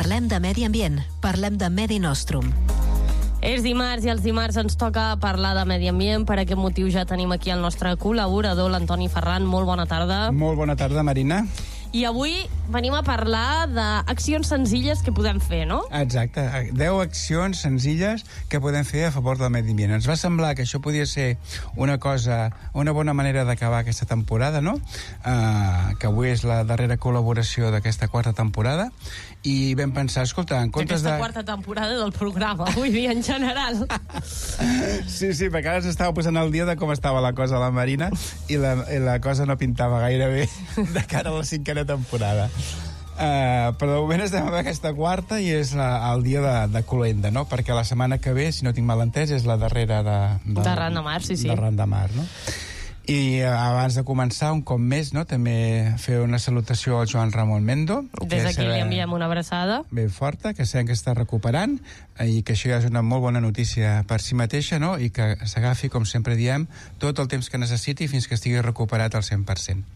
Parlem de medi ambient, parlem de Medi Nostrum. És dimarts i els dimarts ens toca parlar de medi ambient. Per aquest motiu ja tenim aquí el nostre col·laborador, l'Antoni Ferran. Molt bona tarda. Molt bona tarda, Marina. I avui venim a parlar d'accions senzilles que podem fer, no? Exacte, 10 accions senzilles que podem fer a favor del medi ambient. Ens va semblar que això podia ser una bona manera d'acabar aquesta temporada, no? Que avui és la darrera col·laboració d'aquesta quarta temporada, i vam pensar, escolta, en comptes d'aquesta quarta temporada del programa, vull dir, en general. Sí, perquè ara s'estava posant al dia de com estava la cosa a la Marina, i la cosa no pintava gaire bé de cara a la cinquena temporada. Però de moment estem amb aquesta quarta i és el dia de Cloenda, no? Perquè la setmana que ve, si no tinc mal entès, és la darrera de Ran de Mar, sí. De Ran de Mar, no? I abans de començar, un cop més, no? També fer una salutació al Joan Ramon Mendo. Des d'aquí li enviem una abraçada. Ben forta, que sabem que està recuperant, i que això ja és una molt bona notícia per si mateixa, no? I que s'agafi, com sempre diem, tot el temps que necessiti fins que estigui recuperat al 100%.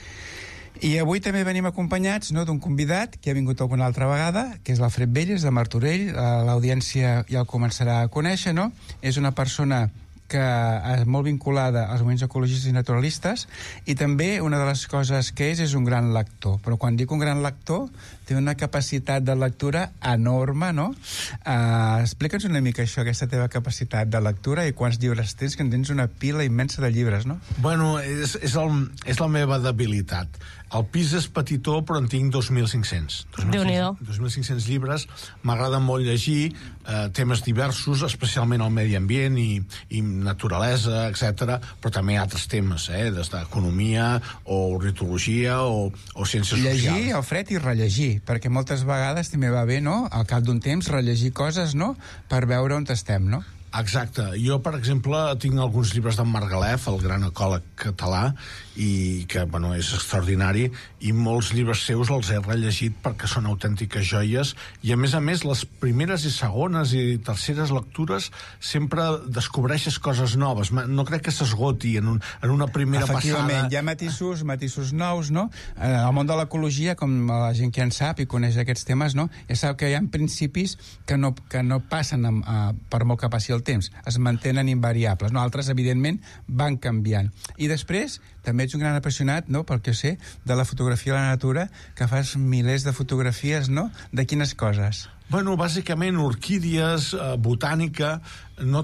I avui també venim acompanyats, no, d'un convidat que ha vingut alguna altra vegada, que és l'Alfred Belles, de Martorell. L'audiència ja el començarà a conèixer, no? És una persona que és molt vinculada als moviments ecologistes i naturalistes, i també una de les coses que és un gran lector. Però quan dic un gran lector, té una capacitat de lectura enorme, no? Explica'ns una mica això, aquesta teva capacitat de lectura, i quants llibres tens, que en tens una pila immensa de llibres, no? Bueno, és la meva debilitat. El pis és petitó, però en tinc 2.500. Déu-n'hi-do. 2.500 llibres. M'agrada molt llegir temes diversos, especialment el medi ambient i naturalesa, etc. Però també altres temes, des d'economia o ornitologia o ciències socials. Llegir, Alfred, i rellegir, perquè moltes vegades també va bé, no?, al cap d'un temps, rellegir coses, no?, per veure on estem, no? Exacte. Jo, per exemple, tinc alguns llibres d'en Margalef, el gran ecòleg català, i que, bueno, és extraordinari, i molts llibres seus els he rellegit perquè són autèntiques joies, i a més, les primeres i segones i terceres lectures sempre descobreixes coses noves. No crec que s'esgoti en una primera passada. Efectivament, hi ha matisos nous, no? Al món de l'ecologia, com la gent que en sap i coneix aquests temes, no?, ja sap que hi ha principis que no passen per molt que passi el temps, es mantenen invariables, no? Altres, evidentment, van canviant. I després, també ets un gran apassionat, no?, pel que sé, de la fotografia a la natura, que fas milers de fotografies, no?, de quines coses? Bueno, bàsicament orquídies, botànica, no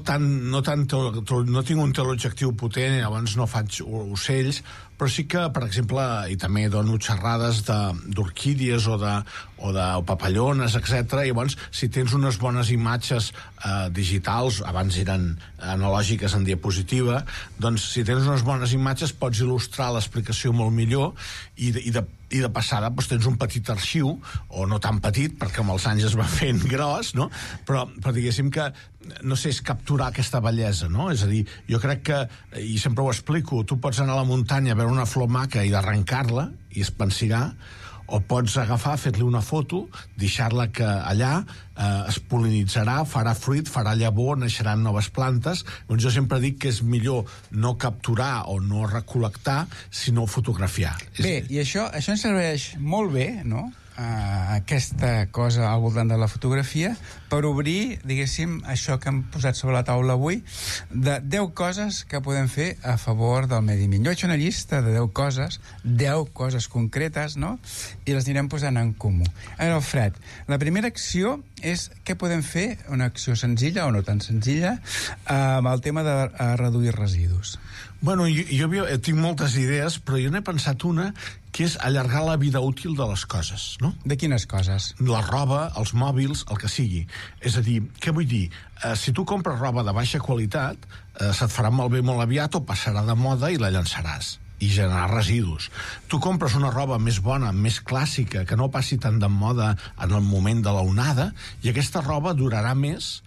tinc un teleobjectiu potent, llavors no faig ocells, però sí que, per exemple, i també dono xerrades d'orquídies o de papallones, etc. I llavors, si tens unes bones imatges digitals, abans eren analògiques en diapositiva, doncs si tens unes bones imatges pots il·lustrar l'explicació molt millor, i de passada doncs, tens un petit arxiu, o no tan petit, perquè amb els anys es va fent gros, no? Però diguéssim que, no sé, és capturar aquesta bellesa, no? És a dir, jo crec que, i sempre ho explico, tu pots anar a la muntanya a veure una flor maca i d'arrencar-la i espensigar, o pots agafar, fer-li una foto, deixar-la que allà es pol·linitzarà, farà fruit, farà llavor, naixeran noves plantes. Doncs jo sempre dic que és millor no capturar o no recol·lectar, sinó fotografiar. Bé, i això ens serveix molt bé, no?, aquesta cosa al voltant de la fotografia, per obrir, diguéssim, això que hem posat sobre la taula avui, de 10 coses que podem fer a favor del medi ambient. Jo he hecho una llista de 10 coses concretes, no?, i les anirem posant en comú. Ara, Alfred, la primera acció és què podem fer, una acció senzilla o no tan senzilla, amb el tema de reduir residus. Bueno, jo tinc moltes idees, però jo n'he pensat una que és allargar la vida útil de les coses, no? De quines coses? La roba, els mòbils, el que sigui. És a dir, què vull dir? Si tu compres roba de baixa qualitat, se't farà malbé molt aviat o passarà de moda i la llançaràs i generar residus. Tu compres una roba més bona, més clàssica, que no passi tant de moda en el moment de l'onada, i aquesta roba durarà més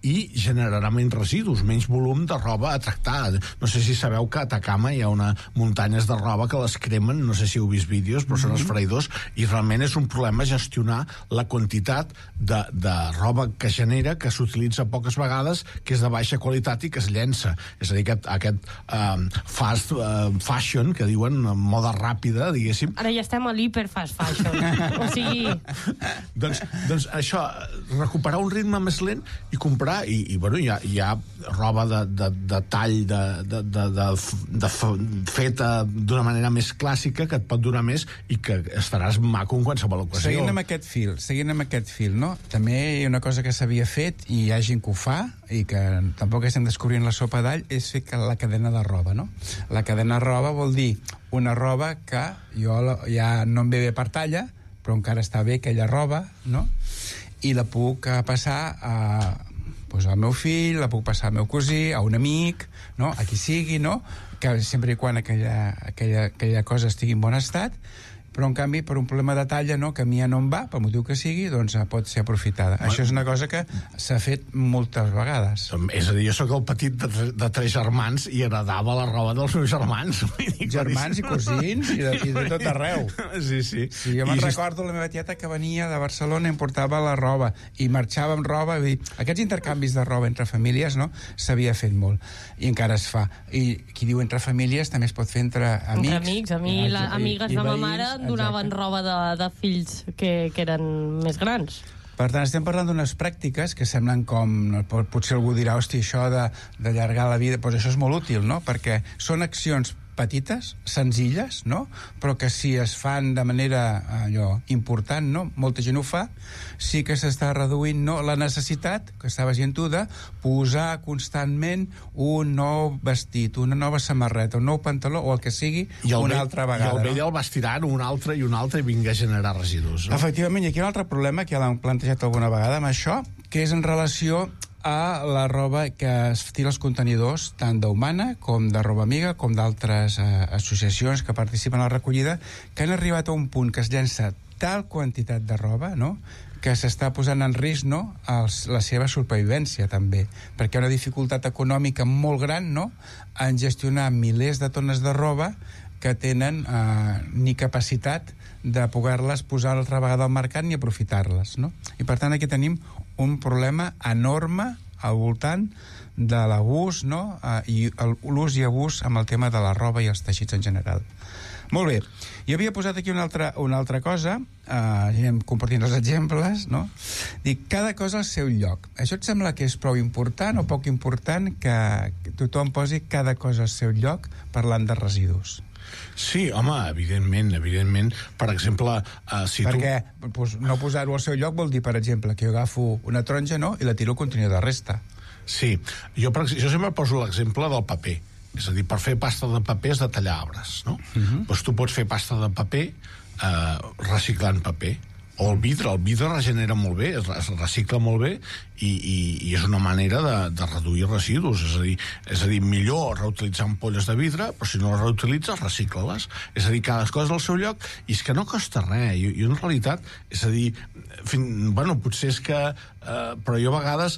i generarà menys residus, menys volum de roba a tractar. No sé si sabeu que a Atacama hi ha muntanyes de roba que les cremen, no sé si heu vist vídeos, però són els freïdors, i realment és un problema gestionar la quantitat de roba que genera, que s'utilitza poques vegades, que és de baixa qualitat i que es llença. És a dir, aquest fast fashion, que diuen, moda ràpida, diguéssim. Ara ja estem a l'hiper-fast fashion. O sigui... doncs això, recuperar un ritme més lent i comprar, i bueno, hi ha roba de tall feta d'una manera més clàssica que et pot durar més i que estaràs maco en qualsevol ocasió. Seguint amb aquest fil, no? També hi ha una cosa que s'havia fet i hi ha gent que ho fa i que tampoc estem descobrint la sopa d'all, és fer la cadena de roba, no? La cadena de roba vol dir una roba que jo ja no em ve bé per talla, però encara està bé aquella roba, no? I la puc passar al meu fill, la puc passar al meu cosí, a un amic, no? A qui sigui, no? Que sempre i quan aquella cosa estigui en bon estat, però en canvi per un problema de talla, no, que a mi ja no em va, pel motiu que sigui, doncs pot ser aprofitada. Això és una cosa que s'ha fet moltes vegades. És a dir, jo sóc el petit de 3 germans i heredava la roba dels meus germans. Germans i cosins i de tot arreu. Sí. Jo me'n recordo la meva tieta que venia de Barcelona i em portava la roba i marxava amb roba. Vull dir, aquests intercanvis de roba entre famílies, no, s'havia fet molt i encara es fa. I qui diu entre famílies també es pot fer entre amics. Entre amics. A mi, amigues de ma mare donaven roba de fills que eren més grans. Per tant, estem parlant d'unes pràctiques que semblen com... Potser algú dirà, hosti, això d'allargar la vida... Doncs això és molt útil, no? Perquè són accions petites, senzilles, no? Però que si es fan de manera important, no? Molta gent ho fa, sí que s'està reduint, no? La necessitat, que estaves dient tu, de posar constantment un nou vestit, una nova samarreta, un nou pantaló, o el que sigui, una altra vegada. I el vell el vas tirant un altre i vinga a generar residus. No? Efectivament, i aquí hi ha un altre problema, que ja l'hem plantejat alguna vegada amb això, que és en relació a la roba que es tira als contenidors, tant d'Humana com de Roba Amiga, com d'altres associacions que participen a la recollida, que han arribat a un punt que es llença tal quantitat de roba, no?, que s'està posant en risc, no?, la seva supervivència, també, perquè hi ha una dificultat econòmica molt gran, no?, en gestionar milers de tones de roba que tenen ni capacitat de poder-les posar altra vegada al mercat ni aprofitar-les, no? I per tant aquí tenim un problema enorme al voltant de l'abús, no? I l'ús i abús amb el tema de la roba i els teixits en general. Molt bé, jo havia posat aquí una altra cosa, anem compartint els exemples, no? Dic, cada cosa al seu lloc. Això et sembla que és prou important o poc important que tothom posi cada cosa al seu lloc parlant de residus? Sí, home, evidentment. Per exemple, perquè no posar-ho al seu lloc vol dir, per exemple, que jo agafo una taronja, no?, i la tiro al contenidor de resta. Sí, jo sempre poso l'exemple del paper. És a dir, per fer pasta de paper has de tallar arbres, no? Doncs tu pots fer pasta de paper reciclant paper. O el vidre regenera molt bé, es recicla molt bé i és una manera de reduir residus. És a dir, millor reutilitzar ampolles de vidre, però si no les reutilitzes, recicla-les. És a dir, cada cosa al seu lloc, i és que no costa res. I en realitat, és a dir, potser és que... però jo a vegades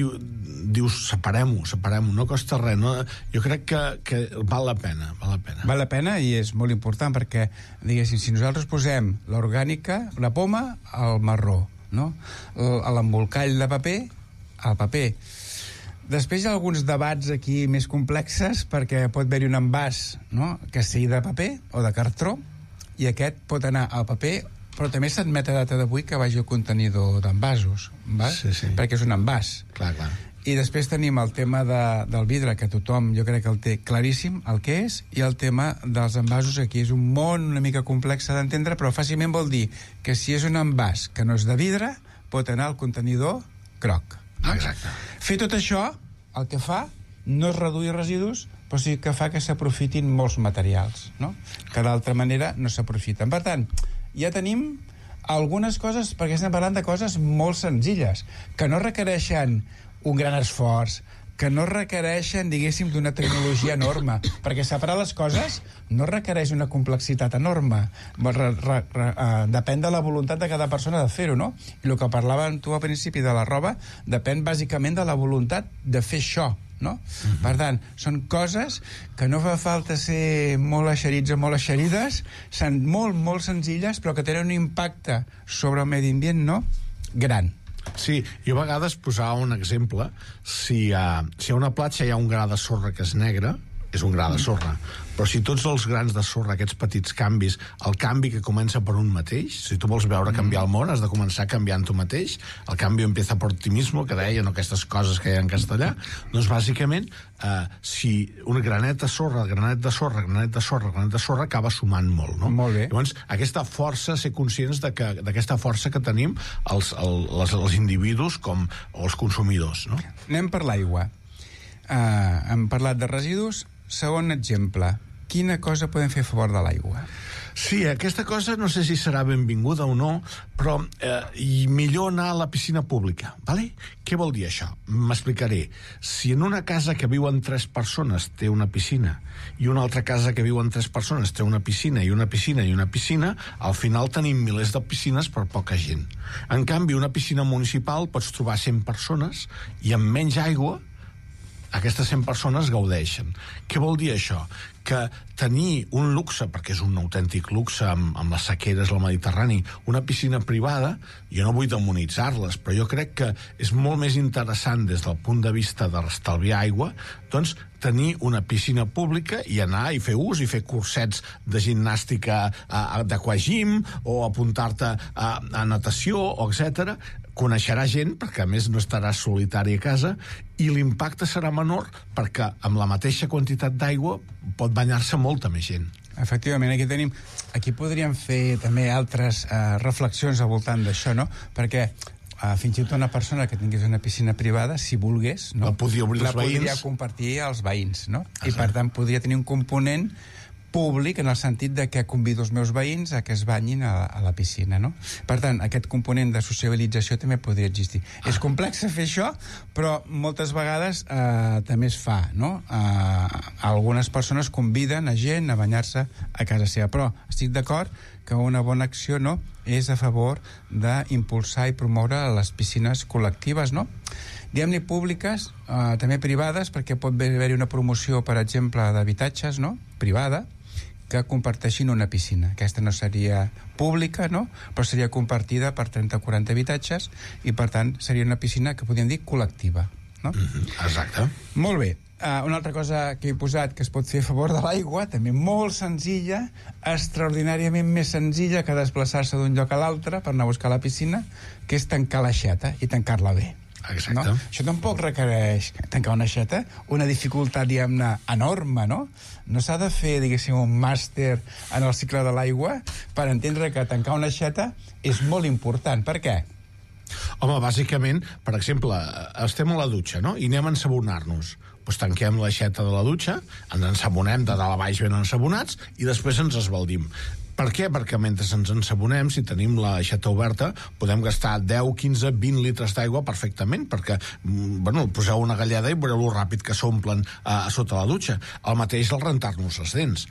dius separem-ho, no costa res. No? Jo crec que val la pena. Val la pena i és molt important perquè, diguéssim, si nosaltres posem l'orgànica, la poma, al marró, no? L'embolcall de paper, al paper. Després hi ha alguns debats aquí més complexes perquè pot haver-hi un envàs, no?, que sigui de paper o de cartró, i aquest pot anar al paper, però també s'admet a data d'avui que vagi al contenidor d'envasos, sí. Perquè és un envàs. Clar. I després tenim el tema del vidre, que tothom jo crec que el té claríssim, el que és, i el tema dels envasos, aquí és un món una mica complex d'entendre, però fàcilment vol dir que si és un envàs que no és de vidre, pot anar al contenidor groc. Exacte. Fer tot això, el que fa, no és reduir residus, però sí que fa que s'aprofitin molts materials, no?, que d'altra manera no s'aprofiten. Per tant, ja tenim algunes coses, perquè estem parlant de coses molt senzilles, que no requereixen un gran esforç, que no requereixen, diguéssim, d'una tecnologia enorme, perquè separar les coses no requereix una complexitat enorme. Depèn de la voluntat de cada persona de fer-ho, no? I el que parlaven tu al principi de la roba depèn bàsicament de la voluntat de fer això, no? Per tant, són coses que no fa falta ser molt eixerits o molt eixerides, són molt, molt senzilles, però que tenen un impacte sobre el medi ambient, no?, gran. Sí, jo a vegades posava un exemple. Si a una platja hi ha un gra de sorra que és negre, és un gra de sorra. Però si tots els grans de sorra, aquests petits canvis, el canvi que comença per un mateix, si tu vols veure canviar el món, has de començar canviant tu mateix. El canvi empieza por ti mismo, que deien aquestes coses que hi ha en castellà. Doncs, bàsicament, si un granet de sorra, granet de sorra, granet de sorra, granet de sorra, acaba sumant molt, no? Molt bé. Llavors, aquesta força, ser conscients d'aquesta força que tenim els individus o els consumidors, no? Anem per l'aigua. Hem parlat de residus. Segon exemple, quina cosa podem fer a favor de l'aigua? Sí, aquesta cosa no sé si serà benvinguda o no, però i millor anar a la piscina pública, ¿vale? Què vol dir això? M'explicaré. Si en una casa que viuen 3 persones té una piscina i una altra casa que viuen 3 persones té una piscina i una piscina i una piscina, al final tenim milers de piscines per poca gent. En canvi, una piscina municipal pots trobar 100 persones i amb menys aigua aquestes 100 persones gaudeixen. Què vol dir això? Que tenir un luxe, perquè és un autèntic luxe amb les sequeres al Mediterrani, una piscina privada, jo no vull demonitzar-les, però jo crec que és molt més interessant des del punt de vista de restalviar aigua, doncs tenir una piscina pública i anar i fer ús i fer cursets de gimnàstica d'aquagym o apuntar-te a natació, etc. Coneixerà gent, perquè a més no estaràs solitari a casa, i l'impacte serà menor perquè amb la mateixa quantitat d'aigua pot banyar-se molta més gent. Efectivament, aquí podríem fer també altres reflexions al voltant d'això, no? Perquè fins i tot una persona que tingués una piscina privada, si volgués, no? La podria compartir als veïns, no? Exacte. I per tant podria tenir un component públic en el sentit de que convido els meus veïns a que es banyin a la piscina, no? Per tant, aquest component de sociabilització també podria existir. És complex fer això, però moltes vegades també es fa, no? Algunes persones conviden a gent a banyar-se a casa seva, però estic d'acord que una bona acció, no?, és a favor d'impulsar i promoure les piscines col·lectives, no? Diguem-ne públiques, també privades, perquè pot haver-hi una promoció, per exemple, d'habitatges, no?, privada, que comparteixin una piscina. Aquesta no seria pública, no?, però seria compartida per 30 o 40 habitatges i, per tant, seria una piscina que podríem dir col·lectiva, no? Exacte. Molt bé. Una altra cosa que he posat que es pot fer a favor de l'aigua, també molt senzilla, extraordinàriament més senzilla que desplaçar-se d'un lloc a l'altre per anar a buscar la piscina, que és tancar l'aixeta i tancar-la bé. Exacte. No? Això tampoc requereix tancar una aixeta, una dificultat, diguem-ne, enorme, no? No s'ha de fer, diguéssim, un màster en el cicle de l'aigua per entendre que tancar una aixeta és molt important. Per què? Home, bàsicament, per exemple, estem a la dutxa, no?, i anem a ensabonar-nos. Doncs tanquem l'aixeta de la dutxa, ens ensabonem de dalt a baix ben ensabonats i després ens esbaldim. Per què? Perquè mentre ens ensabonem, si tenim l'aixeta oberta, podem gastar 10, 15, 20 litres d'aigua perfectament, perquè, poseu una galleda i veureu lo ràpid que s'omplen a sota la dutxa. El mateix al rentar-nos les dents.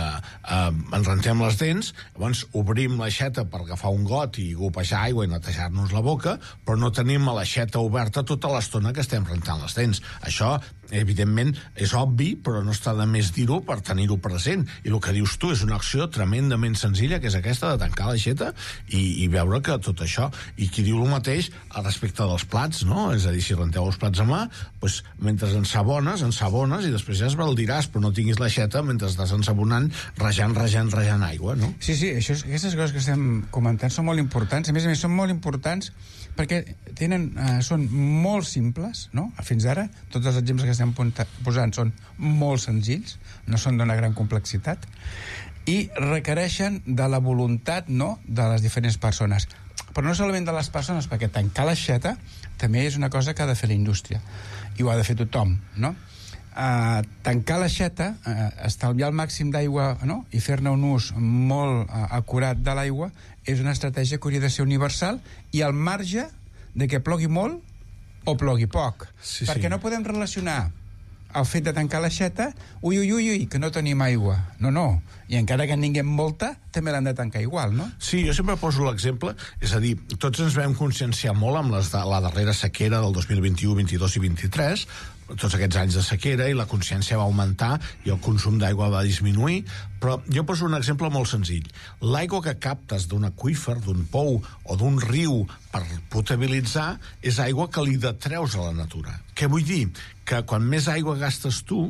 Ens rentem les dents, llavors obrim l'aixeta per agafar un got i gopejar aigua i netejar-nos la boca, però no tenim l'aixeta oberta tota l'estona que estem rentant les dents. Això, evidentment, és obvi, però no està de més dir-ho per tenir-ho present. I el que dius tu és una acció tremendament senzilla, que és aquesta de tancar l'aixeta i veure que tot això... I qui diu el mateix respecte dels plats, no? És a dir, si renteu els plats a mà, doncs, mentre ensabones i després ja esbaldiràs, però no tinguis l'aixeta mentre estàs ensabonant, rajant aigua, no? Sí, aquestes coses que estem comentant són molt importants. A més, són molt importants perquè són molt simples, no? Fins ara, tots els exemples que estem posant són molt senzills, no són d'una gran complexitat, i requereixen de la voluntat, no?, de les diferents persones. Però no solament de les persones, perquè tancar l'aixeta també és una cosa que ha de fer la indústria, i ho ha de fer tothom, no? Tancar l'aixeta, estalviar el màxim d'aigua, no?, i fer-ne un ús molt acurat de l'aigua, és una estratègia que hauria de ser universal i al marge de que plogui molt o plogui poc. Sí, perquè no podem relacionar el fet de tancar l'aixeta, ui, que no tenim aigua. No. I encara que en tinguem molta, també l'han de tancar igual, no? Sí, jo sempre poso l'exemple, és a dir, tots ens vam conscienciar molt amb la darrera sequera del 2021, 22 i 23, tots aquests anys de sequera, i la consciència va augmentar i el consum d'aigua va disminuir, però jo poso un exemple molt senzill. L'aigua que captes d'un aqüífer, d'un pou o d'un riu per potabilitzar és aigua que li detreus a la natura. Què vull dir? Que quan més aigua gastes tu,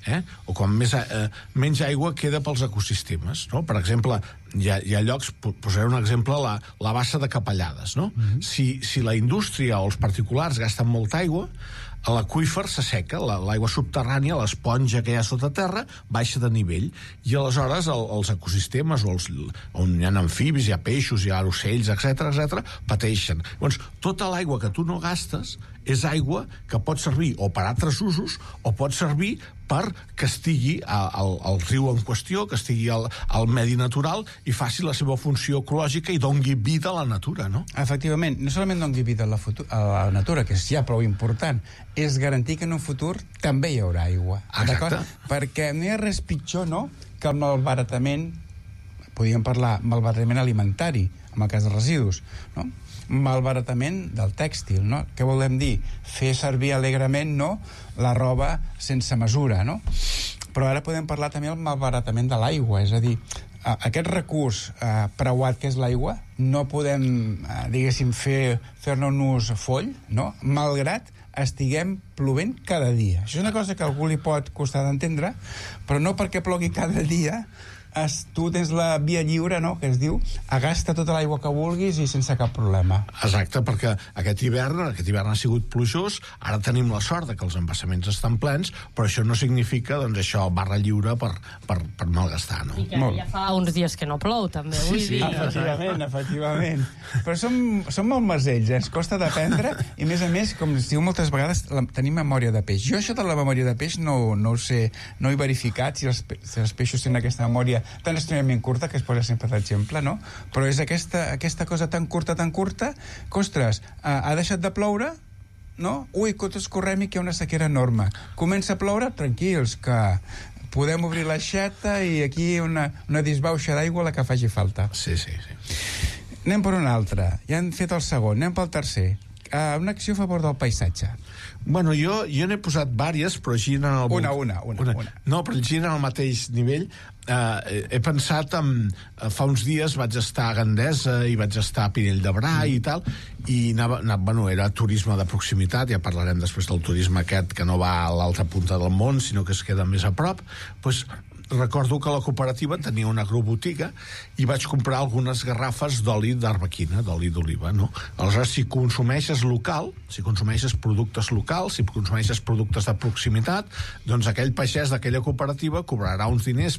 o quan menys aigua queda pels ecosistemes, no? Per exemple, hi ha llocs, posaré un exemple, la bassa de Capellades, no? Si la indústria o els particulars gasten molta aigua, l'aqüífer s'asseca, l'aigua subterrània, l'esponja que hi ha sota terra, baixa de nivell, i aleshores els ecosistemes on hi ha amfibis, hi ha peixos, hi ha ocells, etc, pateixen. Llavors, tota l'aigua que tu no gastes és aigua que pot servir o per altres usos o pot servir per que estigui al riu en qüestió, que estigui al medi natural i faci la seva funció ecològica i dongui vida a la natura, no? Efectivament, no solament dongui vida a la natura, que és ja prou important, és garantir que en un futur també hi haurà aigua. Exacte. Perquè no hi ha res pitjor, no?, que el malbaratament, podríem parlar, malbaratament alimentari, en el cas dels residus, no?, malbaratament del tèxtil, no? Què volem dir? Fer servir alegrement, no?, la roba sense mesura, no? Però ara podem parlar també del malbaratament de l'aigua, és a dir, aquest recurs preuat que és l'aigua, no podem, diguéssim, fer-ne un ús foll, no?, malgrat estiguem plovent cada dia. Això és una cosa que a algú li pot costar d'entendre, però no perquè plogui cada dia tu tens la via lliure, no?, que es diu, gasta tota l'aigua que vulguis i sense cap problema. Exacte, perquè aquest hivern ha sigut plujós, ara tenim la sort de que els embassaments estan plens, però això no significa, doncs, això, barra lliure per malgastar, no? I que ja fa uns dies que no plou, també, vull dir. Efectivament. Però som molt masells, ens costa d'aprendre, i a més, com es diu moltes vegades, tenim memòria de peix. Jo això de la memòria de peix no ho sé, no he verificat si els peixos tenen aquesta memòria tan extremament curta, que es posa sempre d'exemple, no? Però és aquesta cosa tan curta, que, ostres, ha deixat de ploure, no? Ui, tots correm i que hi ha una sequera enorme. Comença a ploure, tranquils, que podem obrir l'aixeta i aquí una disbauxa d'aigua, la que faci falta. Sí. Anem per una altra. Ja hem fet el segon, anem pel tercer. Una acció a favor del paisatge. Bueno, jo n'he posat vàries, però giren al... Una. No, però giren al mateix nivell. He pensat fa uns dies vaig estar a Gandesa i vaig estar a Pinell de Brai i tal, i era turisme de proximitat, ja parlarem després del turisme aquest que no va a l'altra punta del món, sinó que es queda més a prop. Doncs recordo que la cooperativa tenia una agrobotiga i vaig comprar algunes garrafes d'oli d'arbequina, d'oli d'oliva, no? Aleshores, si consumeixes local, si consumeixes productes locals, si consumeixes productes de proximitat, doncs aquell pagès d'aquella cooperativa cobrarà uns diners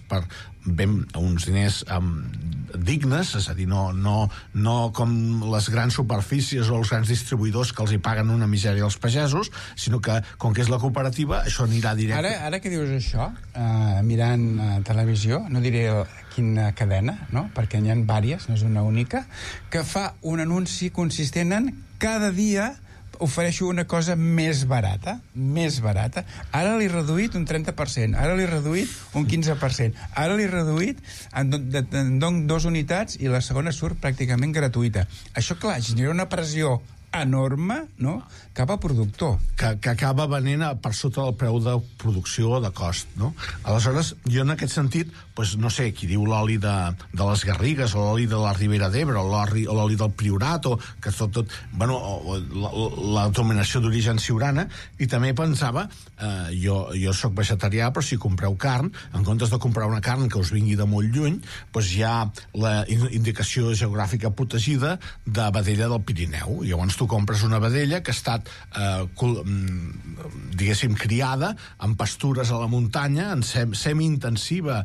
dignes, és a dir, no com les grans superfícies o els grans distribuïdors que els hi paguen una misèria als pagesos, sinó que, com que és la cooperativa, això anirà directe. Ara que dius això, mirant televisió, no diré quina cadena, no?, perquè n'hi ha vàries, no és una única, que fa un anunci consistent en cada dia ofereixo una cosa més barata. Ara l'he reduït un 30%, ara l'he reduït un 15%, ara l'he reduït en 2 unitats i la segona surt pràcticament gratuïta. Això, clar, genera una pressió enorme, no?, cap al productor. Que acaba venent per sota del preu de producció o de cost, no? Aleshores, jo en aquest sentit, doncs, no sé, qui diu l'oli de les Garrigues, o l'oli de la Ribera d'Ebre, o l'oli del Priorat, o que bueno, la dominació d'origen siurana, i també pensava, jo soc vegetarià, però si compreu carn, en comptes de comprar una carn que us vingui de molt lluny, doncs hi ha la indicació geogràfica protegida de vedella del Pirineu. Llavors tu compres una vedella que ha estat diguéssim criada en pastures a la muntanya, en semi-extensiva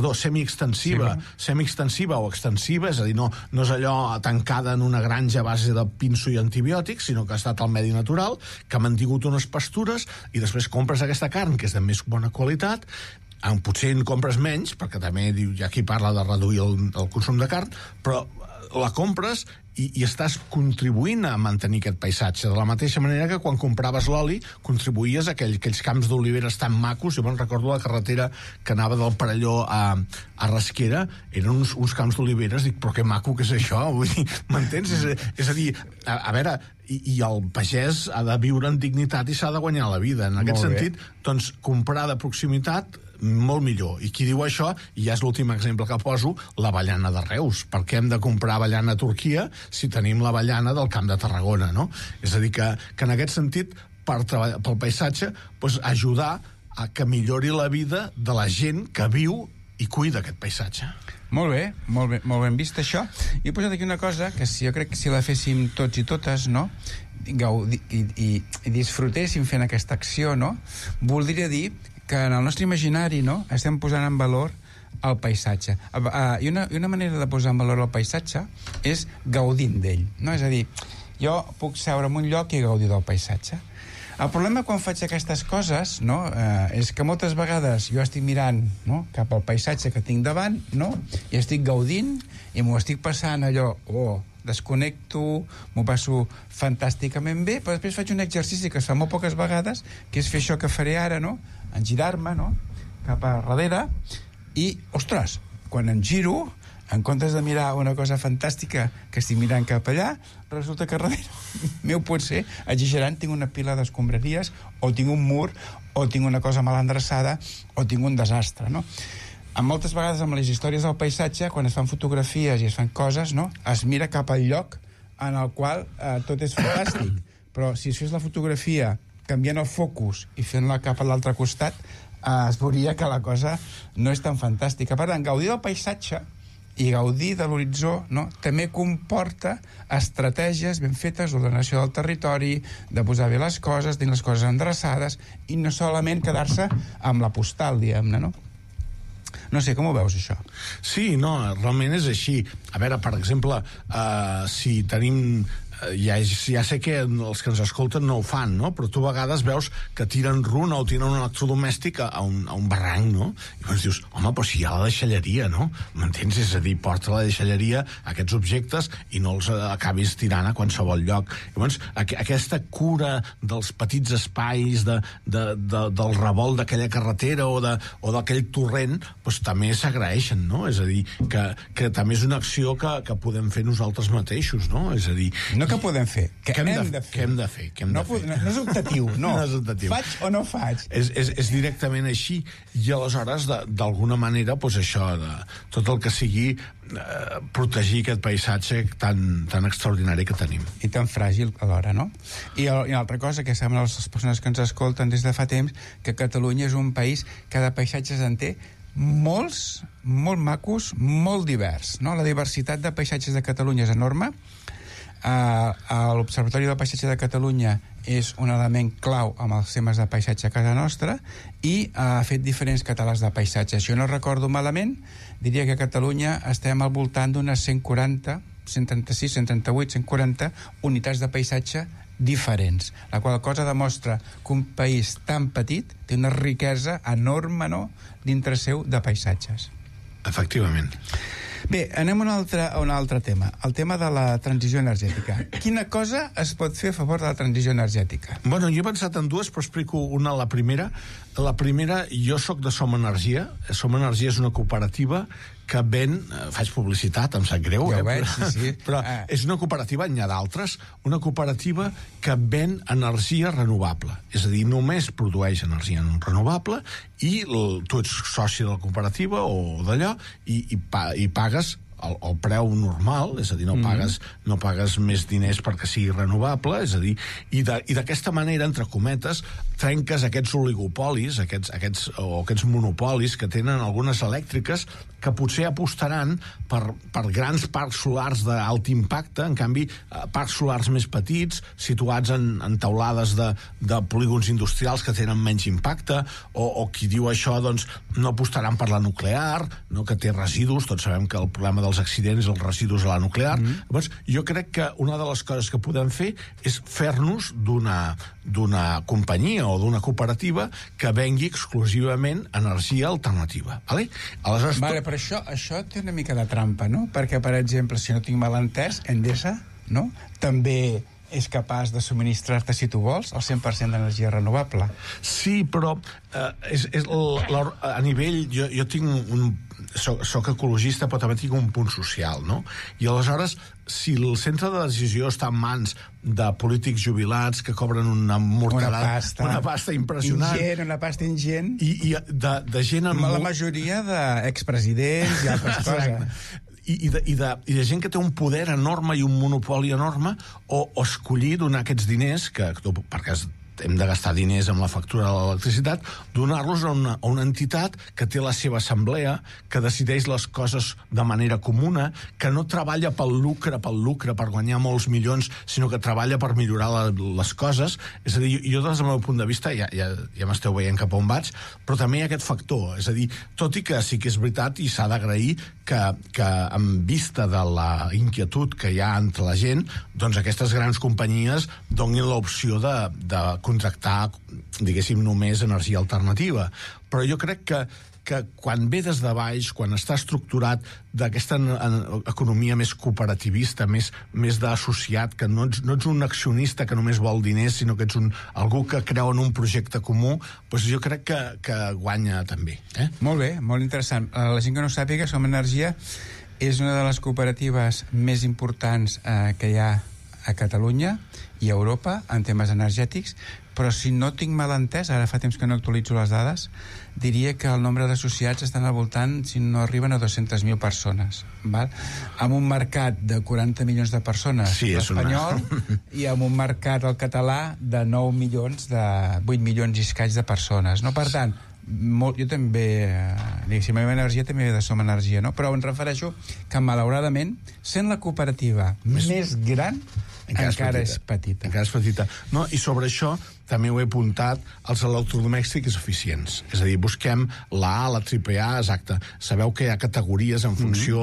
o extensiva, és a dir, no és allò tancada en una granja a base de pinso i antibiòtics, sinó que ha estat al medi natural, que ha mantingut unes pastures, i després compres aquesta carn que és de més bona qualitat, potser en compres menys, perquè també hi ha qui parla de reduir el consum de carn, però la compres i estàs contribuint a mantenir aquest paisatge. De la mateixa manera que quan compraves l'oli contribuïes a aquells camps d'oliveres tan macos. Jo me'n recordo la carretera que anava del Perelló a Rasquera, eren uns camps d'oliveres, dic, però que maco que és això, vull dir, m'entens? És a dir, a veure, i el pagès ha de viure en dignitat i s'ha de guanyar la vida. En aquest sentit, doncs, comprar de proximitat molt millor. I qui diu això, i ja és l'últim exemple que poso, l'avellana de Reus. Per què hem de comprar avellana a Turquia si tenim l'avellana del Camp de Tarragona, no? És a dir, que en aquest sentit, pel paisatge, doncs, ajudar a que millori la vida de la gent que viu i cuida aquest paisatge. Molt bé, molt ben vist això. I he posat aquí una cosa que jo crec que si la féssim tots i totes, no?, i disfrutéssim fent aquesta acció, no?, voldria dir que en el nostre imaginari, no?, estem posant en valor el paisatge. I una manera de posar en valor el paisatge és gaudint d'ell, no? És a dir, jo puc seure en un lloc i gaudir del paisatge. El problema quan faig aquestes coses, no?, és que moltes vegades jo estic mirant, no?, cap al paisatge que tinc davant, no?, i estic gaudint i m'ho estic passant allò, desconnecto, m'ho passo fantàsticament bé, però després faig un exercici que es fa molt poques vegades, que és fer això que faré ara, no?, engirar-me, no?, cap a darrere, i, ostres, quan em giro, en comptes de mirar una cosa fantàstica que estic mirant cap allà, resulta que darrere meu potser, exagerant, tinc una pila d'escombraries, o tinc un mur, o tinc una cosa mal endreçada, o tinc un desastre, no? Moltes vegades amb les històries del paisatge, quan es fan fotografies i es fan coses, no?, es mira cap al lloc en el qual tot és fantàstic. Però si es fes la fotografia canviant el focus i fent-la cap a l'altre costat, es veuria que la cosa no és tan fantàstica. Per tant, gaudir del paisatge i gaudir de l'horitzó, no?, també comporta estratègies ben fetes d'ordenació del territori, de posar bé les coses, tenir les coses endreçades, i no solament quedar-se amb la postal, diguem-ne, no? No sé, com ho veus, això? Sí, no, realment és així. A veure, per exemple, si tenim... Ja sé que els que ens escolten no ho fan, no? Però tu a vegades veus que tiren runa o tiren un electrodomèstic a un barranc, no? I llavors dius, home, però si hi ha la deixalleria, no? M'entens? És a dir, porta la deixalleria aquests objectes i no els acabis tirant a qualsevol lloc. Llavors, aquesta cura dels petits espais, del revolt d'aquella carretera o d'aquell torrent, doncs també s'agraeixen, no? És a dir, que també és una acció que podem fer nosaltres mateixos, no? És a dir... No que podem fer, que hem de fer. Que hem de fer. No és optatiu, no. No és optatiu. Faig o no faig? És directament així. I aleshores, d'alguna manera, doncs això, tot el que sigui protegir aquest paisatge tan extraordinari que tenim. I tan fràgil alhora, no? I una altra cosa que sembla a les persones que ens escolten des de fa temps, que Catalunya és un país que de paisatges en té molts, molt macos, molt divers, no? La diversitat de paisatges de Catalunya és enorme. L'Observatori del Paisatge de Catalunya és un element clau amb els temes de paisatge a casa nostra i ha fet diferents catàlegs de paisatge. Si jo no recordo malament, diria que a Catalunya estem al voltant d'unes 140, 136, 138, 140 unitats de paisatge diferents, la qual cosa demostra que un país tan petit té una riquesa enorme, no?, dintre seu de paisatges. Efectivament. Bé, anem a un altre tema, el tema de la transició energètica. Quina cosa es pot fer a favor de la transició energètica? Bueno, jo he pensat en dues, però explico una, la primera. La primera, jo sóc de Som Energia. Som Energia és una cooperativa que ven... faig publicitat, em sap greu. Ja ho veig, sí. Però és una cooperativa, n'hi ha d'altres, una cooperativa que ven energia renovable. És a dir, només produeix energia renovable i tu ets soci de la cooperativa o d'allò i pagues el preu normal, és a dir, no pagues més diners perquè sigui renovable, és a dir, i d'aquesta manera, entre cometes, trenques aquests oligopolis, aquests monopolis que tenen algunes elèctriques que potser apostaran per grans parcs solars d'alt impacte, en canvi, parcs solars més petits, situats en taulades de polígons industrials que tenen menys impacte, o qui diu això, doncs, no apostaran per la nuclear, no, que té residus, tots sabem que el problema dels accidents i els residus a la nuclear. Llavors, jo crec que una de les coses que podem fer és fer-nos d'una companyia o d'una cooperativa que vengui exclusivament energia alternativa. Vale? Aleshores, vale, però això té una mica de trampa, no? Perquè, per exemple, si no tinc mal entès, Endesa, no? També és capaç de subministrar-te, si tu vols, el 100% d'energia renovable. Sí, però a nivell... Jo tinc soc ecologista, però també tinc un punt social, no? I aleshores, si el centre de decisió està en mans de polítics jubilats que cobren una mortalada, una pasta impressionant... Una pasta ingent. I de gent... La majoria d'expresidents i altres coses. I de gent que té un poder enorme i un monopoli enorme, o escollir donar aquests diners, perquè hem de gastar diners amb la factura de l'electricitat, donar-los a una entitat que té la seva assemblea, que decideix les coses de manera comuna, que no treballa pel lucre, per guanyar molts milions, sinó que treballa per millorar les coses. És a dir, jo des del meu punt de vista, ja m'esteu veient cap on vaig, però també hi ha aquest factor. És a dir, tot i que sí que és veritat i s'ha d'agrair que en vista de la inquietud que hi ha entre la gent, doncs aquestes grans companyies donin l'opció de contractar, diguéssim, només energia alternativa. Però jo crec que quan ve des de baix, quan està estructurat d'aquesta economia més cooperativista, més d'associat, que no ets un accionista que només vol diners, sinó que ets algú que creu en un projecte comú, doncs jo crec que guanya també. Molt bé, molt interessant. La gent que no sàpiga, Som Energia és una de les cooperatives més importants que hi ha a Catalunya i a Europa en temes energètics, però si no tinc mal entès, ara fa temps que no actualitzo les dades, diria que el nombre d'associats estan al voltant, si no arriben a 200.000 persones, val? Amb un mercat de 40 milions de persones, sí, l'espanyol, i amb un mercat, el català, de 9 milions, de 8 milions i escaig de persones, no? Per tant, jo també, si la meva energia també ve de Som Energia, no? Però em refereixo que, malauradament, sent la cooperativa més gran, encara és petita. Encara és petita. No, i sobre això també ho he apuntat, els electrodomèstics eficients. És a dir, busquem la A, la AAA, exacte. Sabeu que hi ha categories en funció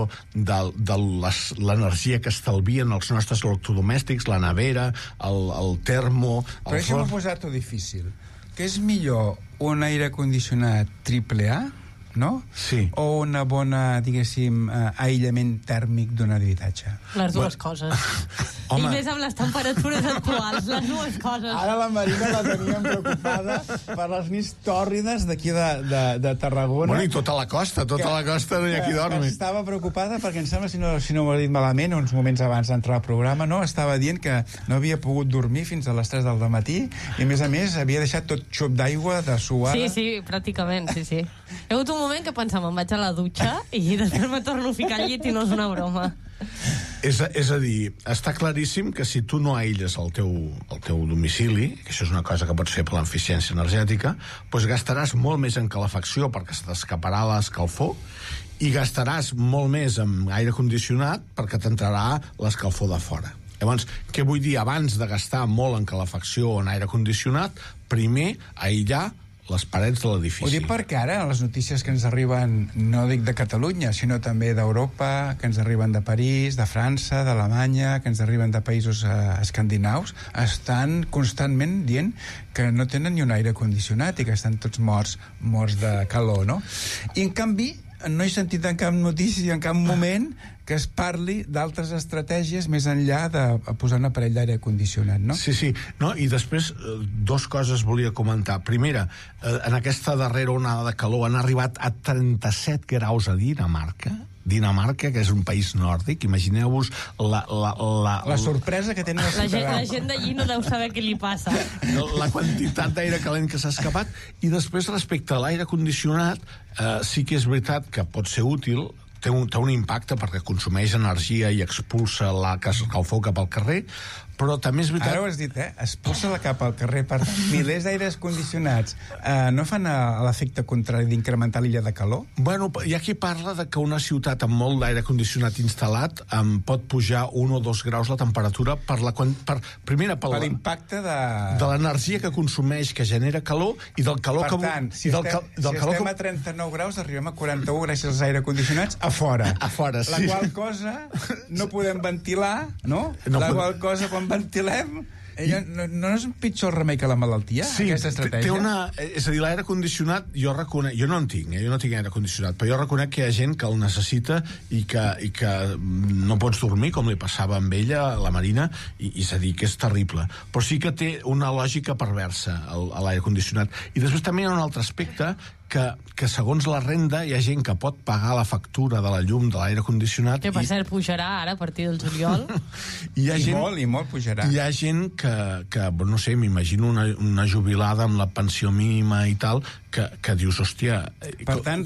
de l'energia que estalvien els nostres electrodomèstics, la nevera, el termo... Però això m'ha posat-ho difícil. Que és millor un aire condicionat AAA, no? Sí. O una bona, diguéssim, aïllament tèrmic d'un habitatge? Les dues coses. Home. I més amb les temperatures actuals, les dues coses. Ara la Marina la teníem preocupada per les nits tòrrides d'aquí de Tarragona. Bueno, i tota la costa no hi ha qui dormi. Estava preocupada perquè em sembla, si no ho he dit malament, uns moments abans d'entrar al programa, no? Estava dient que no havia pogut dormir fins a les 3 del matí i, a més, havia deixat tot xop d'aigua de suada. Sí, pràcticament, sí. Hi ha hagut un moment que pensava, em vaig a la dutxa i després me torno a ficar al llit i no és una broma. És a dir, està claríssim que si tu no aïlles el teu domicili, que això és una cosa que pots fer per l'eficiència energètica, doncs gastaràs molt més en calefacció perquè se t'escaparà l'escalfor i gastaràs molt més en aire condicionat perquè t'entrarà l'escalfor de fora. Llavors, què vull dir? Abans de gastar molt en calefacció o en aire condicionat, primer aïllar les parets de l'edifici. Ho dic perquè ara les notícies que ens arriben, no dic de Catalunya, sinó també d'Europa, que ens arriben de París, de França, d'Alemanya, que ens arriben de països escandinaus, estan constantment dient que no tenen ni un aire condicionat i que estan tots morts de calor, no? I en canvi, no he sentit en cap notícia, en cap moment, que es parli d'altres estratègies més enllà de posar un aparell d'aire condicionat, no? Sí. No, i després, dues coses volia comentar. Primera, en aquesta darrera onada de calor han arribat a 37 graus a Dinamarca, que és un país nòrdic. Imagineu-vos la sorpresa que tenen els ciutadans. La gent d'allí no deu saber què li passa. La quantitat d'aire calent que s'ha escapat. I després, respecte a l'aire condicionat, sí que és veritat que pot ser útil, té un impacte perquè consumeix energia i expulsa l'escalfor cap al carrer, però també és veritat... Ara ho has dit, expulsa-la cap al carrer. Per milers d'aires condicionats no fan l'efecte contrari d'incrementar l'illa de calor? Bueno, hi ha qui parla de que una ciutat amb molt d'aire condicionat instal·lat pot pujar 1 o 2 graus la temperatura per l'impacte de l'energia que consumeix, que genera calor, i del calor que... Per tant, si estem a 39 graus, arribem a 41 gràcies als aire condicionats a fora. A fora, sí. La qual cosa no podem ventilar, no? La qual cosa, quan ventilem, No és pitjor el remei que la malaltia, aquesta estratègia? És a dir, l'aire condicionat, jo no en tinc, jo no tinc aire condicionat, però jo reconec que hi ha gent que el necessita i que no pots dormir, com li passava amb ella, la Marina, i és a dir, que és terrible. Però sí que té una lògica perversa, l'aire condicionat. I després també hi ha un altre aspecte que segons la renda hi ha gent que pot pagar la factura de la llum de l'aire condicionat. Que per cert pujarà ara a partir del juliol. I molt pujarà. Hi ha gent que no sé, m'imagino una jubilada amb la pensió mínima i tal, que dius, hòstia... Per tant,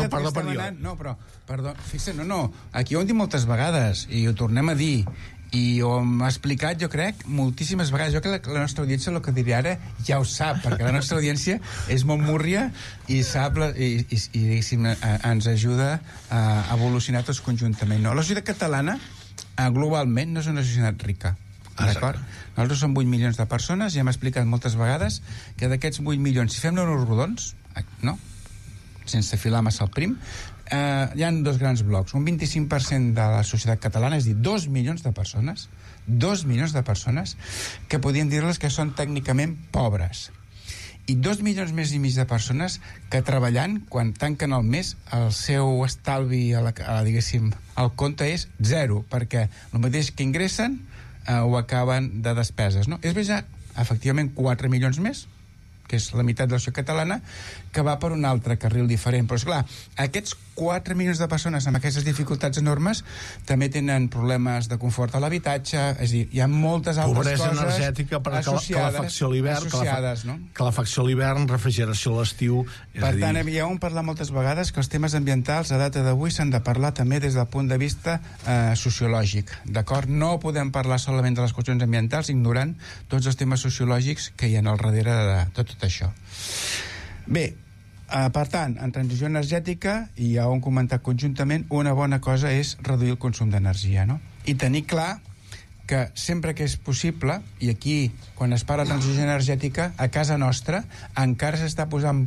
fixa't, aquí ho hem dit moltes vegades i ho tornem a dir, i ho hem explicat, jo crec, moltíssimes vegades. Jo crec que la nostra audiència, el que diré ara, ja ho sap, perquè la nostra audiència és molt múrria i sap, i diguéssim, ens ajuda a evolucionar tots conjuntament. No? La societat catalana, globalment, no és una societat rica. D'acord? Nosaltres som 8 milions de persones i hem explicat moltes vegades que d'aquests 8 milions, si fem números rodons, no? Sense filar massa el prim, hi ha dos grans blocs. Un 25% de la societat catalana, és a dir, 2 milions de persones, 2 milions de persones, que podríem dir-les que són tècnicament pobres. I 2 milions més i mig de persones que treballant, quan tanquen el mes, el seu estalvi, diguéssim, el compte és 0, perquè el mateix que ingressen ho acaben de despeses. No? És veritat, efectivament, 4 milions més, que és la meitat de la societat catalana, que va per un altre carril diferent. Però, esclar, aquests 4 milions de persones amb aquestes dificultats enormes també tenen problemes de confort a l'habitatge, és a dir, hi ha moltes altres coses energètica, calefacció a l'hivern, calefacció a l'hivern, refrigeració a l'estiu... Per tant, ja ho hem parlat moltes vegades que els temes ambientals a data d'avui s'han de parlar també des del punt de vista sociològic, d'acord? No podem parlar solament de les qüestions ambientals ignorant tots els temes sociològics que hi ha al darrere de tot això. Bé, per tant, en transició energètica, i ja ho hem comentat conjuntament, una bona cosa és reduir el consum d'energia, no? I tenir clar que sempre que és possible, i aquí, quan es parla de transició energètica, a casa nostra encara s'està posant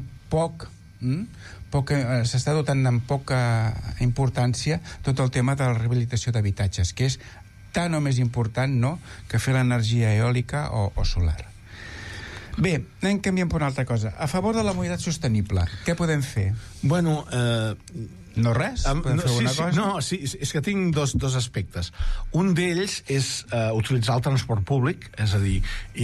s'està dotant amb poca importància tot el tema de la rehabilitació d'habitatges, que és tan o més important, no?, que fer l'energia eòlica o solar. Bé, anem canviant per una altra cosa. A favor de la mobilitat sostenible, què podem fer? Bueno, no res? Podem fer una cosa? No, sí, és que tinc dos aspectes. Un d'ells és utilitzar el transport públic, és a dir,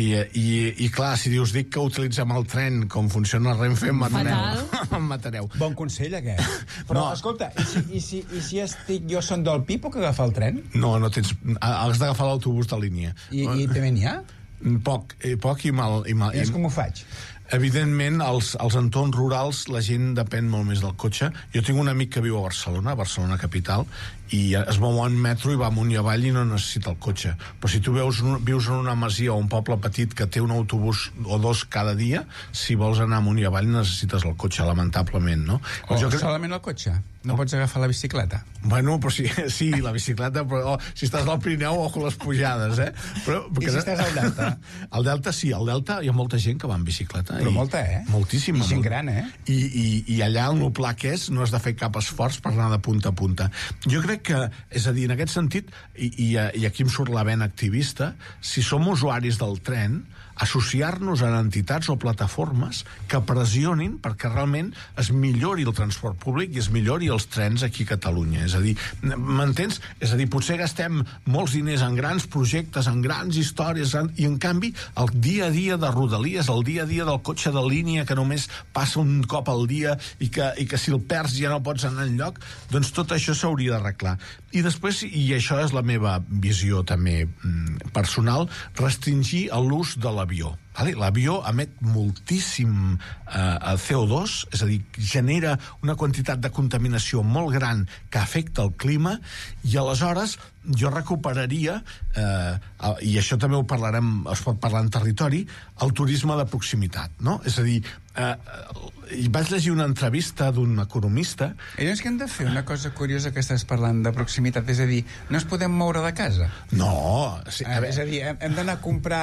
i clar, si dic que utilitzem el tren com funciona el Renfe, em matareu. Bon consell, aquest. Però, escolta, i si jo són del Pi, puc agafar el tren? No tens... Has d'agafar l'autobús de línia. I també n'hi ha? Poc i mal. I com ho faig? Evidentment, als entorns rurals la gent depèn molt més del cotxe. Jo tinc un amic que viu a Barcelona capital, i es mou en metro i va amunt i avall i no necessita el cotxe. Però si tu vius en una masia o un poble petit que té un autobús o dos cada dia, si vols anar amunt i avall necessites el cotxe, lamentablement, no? Solament el cotxe? No pots agafar la bicicleta? Bueno, però sí, la bicicleta, però si estàs al Pirineu, ojo les pujades, eh? I si estàs al Delta? Al Delta sí, al Delta hi ha molta gent que va en bicicleta. Però molta, eh? Moltíssima. I gent gran, eh? I allà, el nuplà que és, no has de fer cap esforç per anar de punta a punta. Jo crec que, és a dir, en aquest sentit, i aquí em surt la vena activista, si som usuaris del tren, associar-nos a entitats o plataformes que pressionin perquè realment es millori el transport públic i es millori els trens aquí a Catalunya. És a dir, m'entens? És a dir, potser gastem molts diners en grans projectes, en grans històries, i en canvi el dia a dia de Rodalies, el dia a dia del cotxe de línia que només passa un cop al dia i que si el perds ja no pots anar enlloc, doncs tot això s'hauria d'arreglar. I després, i això és la meva visió també personal, restringir l'ús de l'avió. L'avió emet moltíssim CO2, és a dir, genera una quantitat de contaminació molt gran que afecta el clima, i aleshores jo recuperaria, i això també es pot parlar en territori, el turisme de proximitat, no? És a dir, vaig llegir una entrevista d'un economista... És que hem de fer una cosa curiosa que estàs parlant de proximitat, és a dir, no es podem moure de casa? No. És a dir, hem d'anar a comprar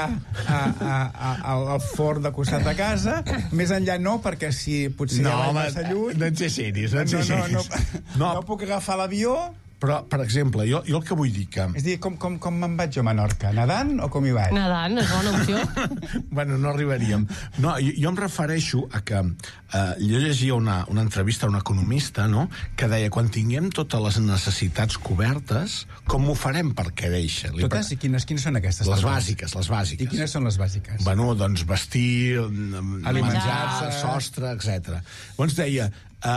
al forn de costat de casa, més enllà no, perquè si potser ja va massa lluny... No exageris. No puc agafar l'avió Però, per exemple, jo el que vull dir que... És a dir, com me'n vaig jo a Menorca? Nedant o com hi vaig? Nedant, és bona opció. Bueno, no arribaríem. No, jo em refereixo a que jo llegia una entrevista a un economista, no?, que deia, quan tinguem totes les necessitats cobertes, com ho farem per créixer? Totes? I quines són aquestes? Les bàsiques. I quines són les bàsiques? Bueno, doncs vestir, alimentar-se, sostre, etc. Llavors deia...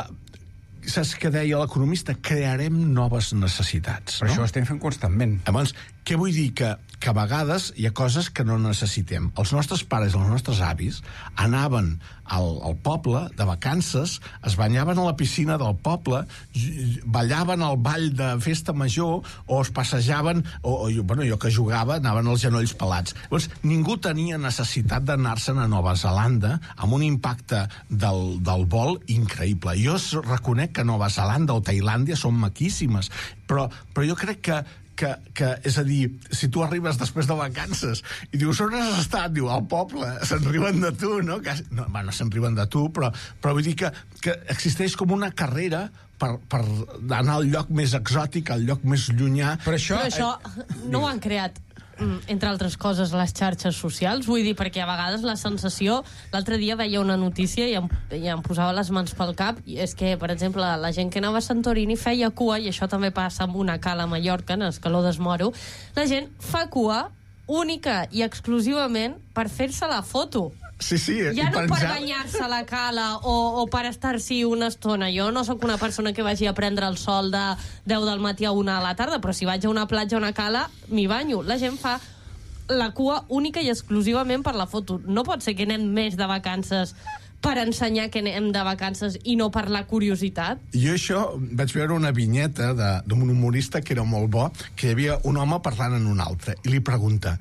saps què deia l'economista? Crearem noves necessitats. Però això ho estem fent constantment. Llavors, què vull dir? Que a vegades hi ha coses que no necessitem. Els nostres pares, els nostres avis, anaven al poble de vacances, es banyaven a la piscina del poble, ballaven al ball de festa major, o es passejaven, jo que jugava, anaven els genolls pelats. Llavors, ningú tenia necessitat d'anar-se'n a Nova Zelanda amb un impacte del vol increïble. Jo reconec que Nova Zelanda o Tailàndia són maquíssimes, però jo crec que és a dir, si tu arribes després de vacances i dius, on has estat? Diu, al poble, se'n riuen de tu, no? No se'n riuen de tu, però vull dir que existeix com una carrera per anar al lloc més exòtic, al lloc més llunyà. Però això no ho han creat, entre altres coses, les xarxes socials, vull dir, perquè a vegades la sensació... L'altre dia veia una notícia i em posava les mans pel cap, i és que, per exemple, la gent que anava a Santorini feia cua, i això també passa amb una cala a Mallorca, en Escaló d'Esmoro, la gent fa cua única i exclusivament per fer-se la foto. Sí, ja no per banyar-se a la cala o per estar-s'hi una estona. Jo no sóc una persona que vagi a prendre el sol de 10 del matí a 1 a la tarda, però si vaig a una platja o una cala, m'hi banyo. La gent fa la cua única i exclusivament per la foto. No pot ser que anem més de vacances per ensenyar que anem de vacances i no per la curiositat. Jo això vaig veure una vinyeta d'un humorista que era molt bo, que hi havia un home parlant en un altre, i li pregunta,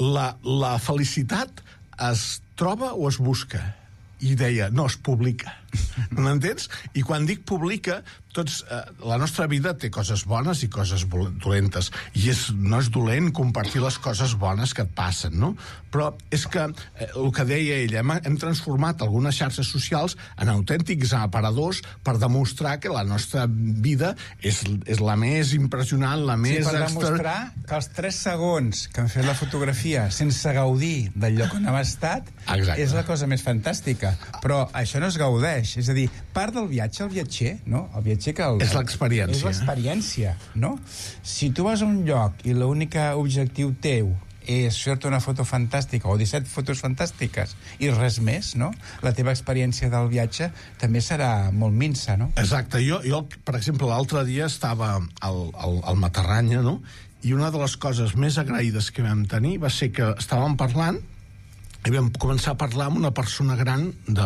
la felicitat es troba o es busca? I deia, no, es publica. M'entens? I quan dic publica, la nostra vida té coses bones i coses dolentes, i no és dolent compartir les coses bones que et passen, no? Però és que, el que deia ell, hem transformat algunes xarxes socials en autèntics aparadors per demostrar que la nostra vida és la més impressionant, la més... Sí, per demostrar que els 3 segons que han fet la fotografia sense gaudir del lloc on hem estat és la cosa més fantàstica. Però això no es gaudeix. És a dir, part del viatge, el viatger, no? El viatger que... És l'experiència. És l'experiència, no? Si tu vas a un lloc i l'únic objectiu teu és fer-te una foto fantàstica o 17 fotos fantàstiques i res més, no? La teva experiència del viatge també serà molt minsa, no? Exacte. Jo per exemple, l'altre dia estava al Matarranya, no? I una de les coses més agraïdes que vam tenir va ser que estàvem parlant i vam començar a parlar amb una persona gran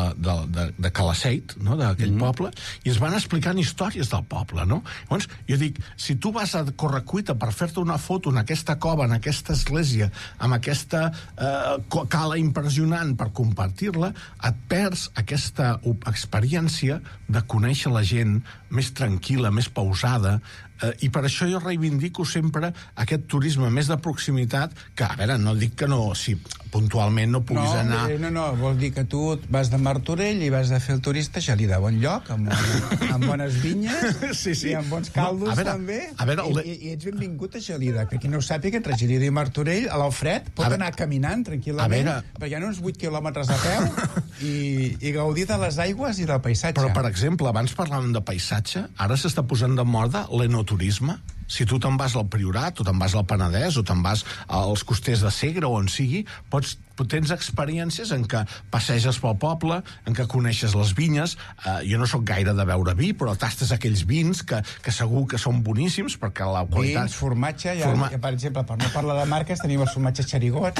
de Calaceit, no?, d'aquell poble, i es van explicant històries del poble, no? Llavors, jo dic, si tu vas a correcuita per fer-te una foto en aquesta cova, en aquesta església, amb aquesta cala impressionant per compartir-la, et perds aquesta experiència de conèixer la gent més tranquil·la, més pausada, i per això jo reivindico sempre aquest turisme més de proximitat, que, a veure, no dic que no, si puntualment no puguis anar... No, vol dir que tu vas de Martorell i vas a fer el turista a Gelida, bon lloc, amb bones vinyes, sí. I amb bons caldos, també, i ets benvingut a Gelida, que qui no ho sàpiga, entre Gelida i Martorell, a l'Alfred, pot anar caminant tranquil·lament, perquè hi ha uns 8 quilòmetres a peu, i gaudir de les aigües i del paisatge. Però, per exemple, abans parlàvem de paisatge, ara s'està posant de moda l'enoturisme. Si tu te'n vas al Priorat, o te'n vas al Penedès, o te'n vas als Costers de Segre, o on sigui, tens experiències en què passeges pel poble, en què coneixes les vinyes. Jo no sóc gaire de beure vi, però tastes aquells vins que segur que són boníssims, perquè la qualitat... Vins, formatge, que, per exemple, per no parlar de marques, tenim el formatge Xerigot,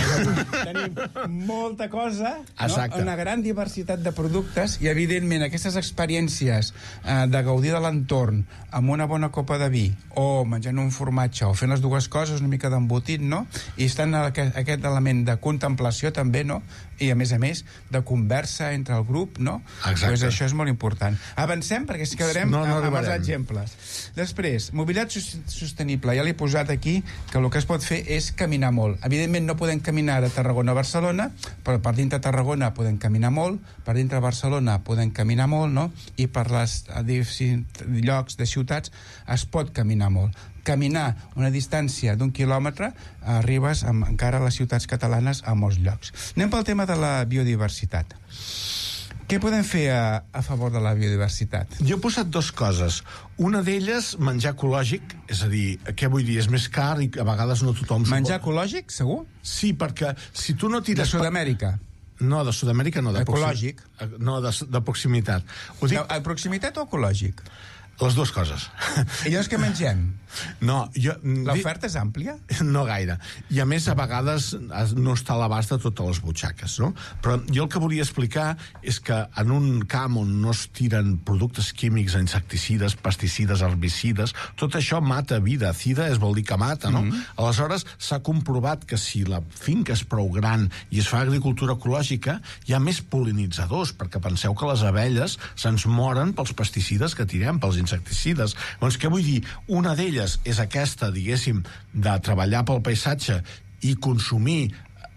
tenim molta cosa, no? Una gran diversitat de productes, i evidentment aquestes experiències de gaudir de l'entorn amb una bona copa de vi, o menjant un formatge, o fent les dues coses, una mica d'embotit, no? I estan aquest element de contemplació també, no? I a més, de conversa entre el grup, no? Exacte. Pues això és molt important. Avancem, perquè si quedarem amb els exemples. Després, mobilitat sostenible. Ja l'he posat aquí, que el que es pot fer és caminar molt. Evidentment no podem caminar de Tarragona a Barcelona, però per dintre de Tarragona podem caminar molt, per dintre de Barcelona podem caminar molt, no? I per les llocs de ciutats es pot caminar molt. caminar una distància d'1 quilòmetre, arribes encara a les ciutats catalanes a molts llocs. Anem pel tema de la biodiversitat. Què podem fer a favor de la biodiversitat? Jo he posat 2 coses. Una d'elles, menjar ecològic, és a dir, què vull dir, és més car i a vegades no tothom... Menjar ecològic, segur? Sí, perquè si tu no tires... De Sud-amèrica? No, de Sud-amèrica no. Ecològic? No, de proximitat. Ho dic... De proximitat o ecològic? Les 2 coses. I llavors què mengem? No, l'oferta és àmplia? No gaire. I a més, a vegades no està a l'abast de totes les butxaques, no? Però jo el que volia explicar és que en un camp on no es tiren productes químics, insecticides, pesticides, herbicides, tot això mata vida. Cida vol dir que mata, no? Aleshores, s'ha comprovat que si la finca és prou gran i es fa agricultura ecològica, hi ha més pol·linitzadors, perquè penseu que les abelles se'ns moren pels pesticides que tirem, pels insecticides. Doncs què vull dir? Una d'elles és aquesta, diguéssim, de treballar pel paisatge i consumir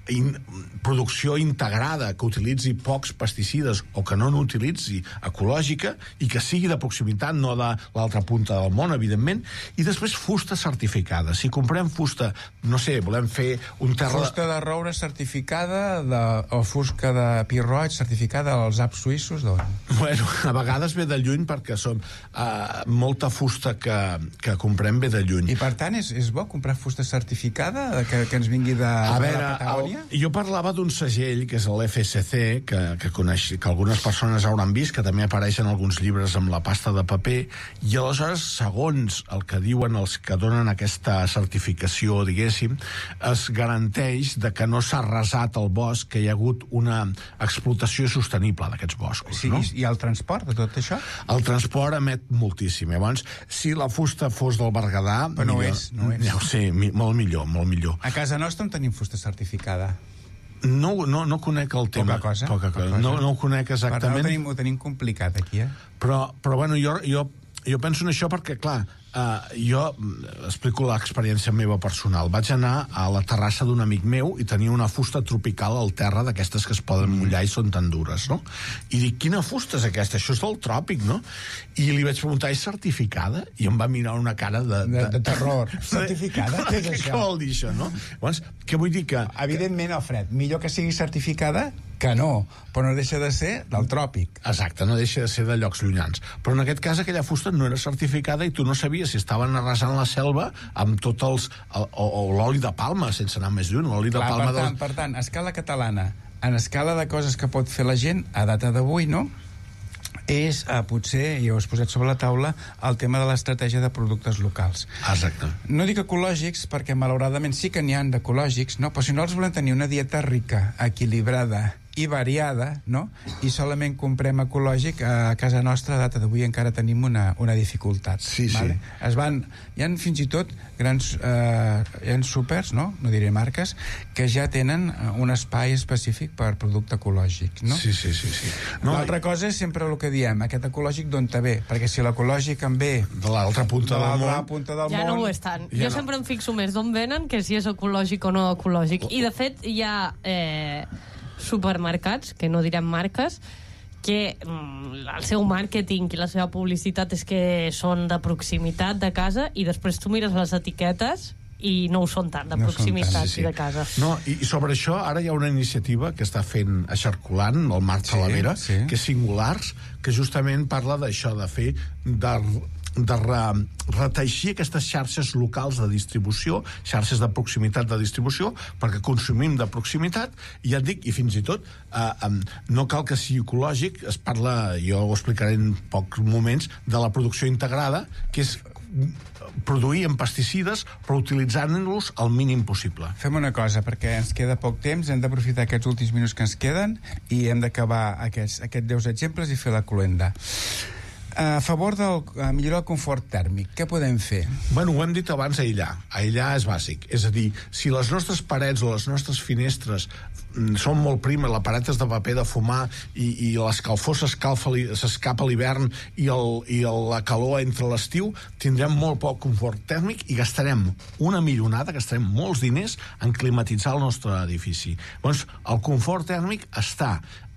producció integrada que utilitzi pocs pesticides o que no n'utilitzi, ecològica, i que sigui de proximitat, no de l'altra punta del món, evidentment, i després fusta certificada. Si comprem fusta, no sé, volem fer un terra... Fusta de roure certificada o fusta de pi roig certificada als Alps suïssos, d'on? Bueno, a vegades ve de lluny perquè són molta fusta que comprem ve de lluny. I per tant és bo comprar fusta certificada que ens vingui de la Patagònia? Jo parlava d'un segell, que és l'FSC, que algunes persones hauran vist, que també apareix en alguns llibres amb la pasta de paper, i aleshores, segons el que diuen els que donen aquesta certificació, diguéssim, es garanteix de que no s'ha arrasat el bosc, que hi ha hagut una explotació sostenible d'aquests boscos. Sí, no? I el transport de tot això? El transport emet moltíssim. Llavors, si la fusta fos del Berguedà... Però no és. Ja ho sé, molt millor. A casa nostra en tenim fusta certificada. No conec el tema. Poca cosa. No ho conec exactament. Ho tenim complicat aquí, Però bueno, jo penso en això perquè, clar, jo explico l'experiència meva personal. Vaig anar a la terrassa d'un amic meu i tenia una fusta tropical al terra, d'aquestes que es poden mullar i són tan dures, no? I dic, quina fusta és aquesta? Això és del tròpic, no? I li vaig preguntar, és certificada? I em va mirar una cara de terror. Certificada? Què és això? Què vol dir això, no? Llavors, què vull dir que... Evidentment, Alfred, millor que sigui certificada que no, però no deixa de ser del tròpic. Exacte, no deixa de ser de llocs llunyans. Però en aquest cas aquella fusta no era certificada i tu no sabies si estaven arrasant la selva amb tots o l'oli de palma, sense anar més lluny, l'oli de palma... Per tant, a escala catalana, en escala de coses que pot fer la gent, a data d'avui, no?, és potser, ja ho has posat sobre la taula, el tema de l'estratègia de productes locals. Exacte. No dic ecològics, perquè malauradament sí que n'hi ha d'ecològics, no? Però si no els volem tenir una dieta rica, equilibrada i variada, no? I solament comprem ecològic, a casa nostra a data d'avui encara tenim una dificultat. Sí, vale? Hi ha fins i tot grans hi ha súpers, no diré marques, que ja tenen un espai específic per producte ecològic, no? Sí. No, l'altra cosa és sempre el que diem, aquest ecològic d'on te ve, perquè si l'ecològic en ve de l'altra punta del món, ja no ho és tant. Jo sempre em fixo més d'on venen que si és ecològic o no ecològic. I de fet hi ha supermercats, que no direm marques, que el seu màrqueting i la seva publicitat és que són de proximitat de casa, i després tu mires les etiquetes i no ho són tant de proximitat i de casa. No, i sobre això ara hi ha una iniciativa que està fent a Xarculant, el Marc Talavera, que és Singulars, que justament parla d'això, de fer de reteixir aquestes xarxes locals de distribució, xarxes de proximitat de distribució, perquè consumim de proximitat, i ja et dic, i fins i tot no cal que sigui ecològic, es parla, jo ho explicaré en pocs moments, de la producció integrada, que és produir amb pesticides però utilitzant-los el mínim possible. Fem una cosa, perquè ens queda poc temps, hem d'aprofitar aquests últims minuts que ens queden i hem d'acabar aquests 10 exemples i fer la cloenda. A favor de millorar el confort tèrmic, què podem fer? Bueno, ho hem dit abans, aïllar és bàsic, és a dir, si les nostres parets o les nostres finestres són molt primes, la paret és de paper de fumar i l'escalfor s'escapa a l'hivern i la calor entre l'estiu, tindrem molt poc confort tèrmic i gastarem una milionada, gastarem molts diners en climatitzar el nostre edifici. Doncs el confort tèrmic està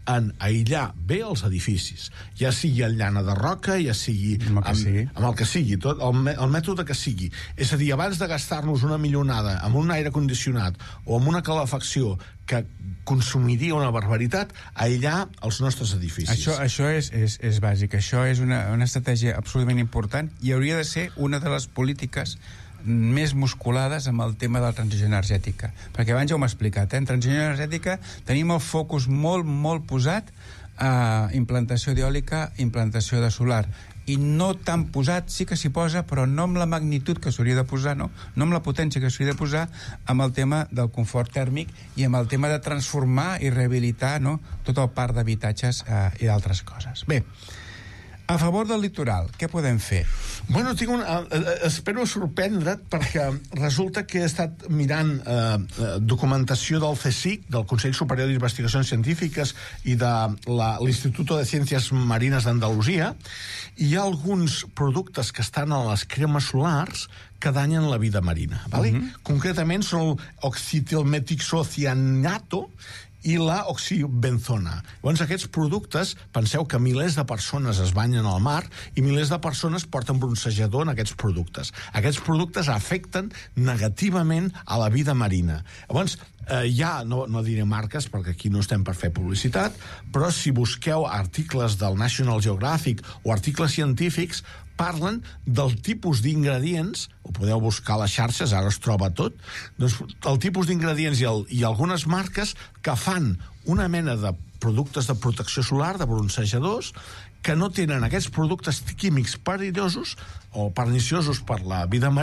en aïllar bé els edificis, ja sigui en llana de roca, ja sigui amb el que sigui, tot el mètode que sigui. És a dir, abans de gastar-nos una millonada amb un aire condicionat o amb una calefacció que consumiria una barbaritat, aïllar els nostres edificis. Això és bàsic. Això és una estratègia absolutament important i hauria de ser una de les polítiques més musculades amb el tema de la transició energètica. Perquè abans ja ho m'ha explicat, en transició energètica tenim el focus molt, molt posat a implantació d'eòlica, implantació de solar, i no tan posat, sí que s'hi posa, però no amb la magnitud que s'hauria de posar, no amb la potència que s'hauria de posar, amb el tema del confort tèrmic i amb el tema de transformar i rehabilitar, no, tot el parc d'habitatges i d'altres coses. Bé, a favor del litoral, què podem fer? Bueno, espero sorprendre't, perquè resulta que he estat mirant documentació del CSIC, del Consell Superior d'Investigacions Científiques, i de l'Instituto de Ciencias Marinas d'Andalusia, i hi ha alguns productes que estan a les cremes solars que danyen la vida marina. ¿Vale? Concretament són l'oxitilmetixocianato i la oxibenzona. Llavors, aquests productes, penseu que milers de persones es banyen al mar i milers de persones porten bronzejador en aquests productes. Aquests productes afecten negativament a la vida marina. Llavors, no diré marques, perquè aquí no estem per fer publicitat, però si busqueu articles del National Geographic o articles científics, parlen del tipus d'ingredients, ho podeu buscar a les xarxes, ara es troba tot, doncs el tipus d'ingredients i algunes marques que fan una mena de productes de protecció solar, de bronzejadors, que no tenen aquests productes químics perillosos o perniciosos per la vida marina,